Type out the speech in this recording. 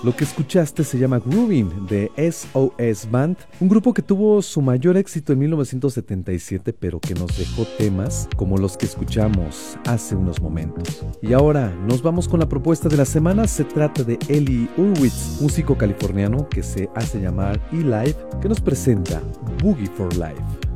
Lo que escuchaste se llama Groovin' de SOS Band, un grupo que tuvo su mayor éxito en 1977, pero que nos dejó temas como los que escuchamos hace unos momentos. Y ahora nos vamos con la propuesta de la semana. Se trata de Eli Urwitz, músico californiano que se hace llamar E-Live, que nos presenta Boogie for Life.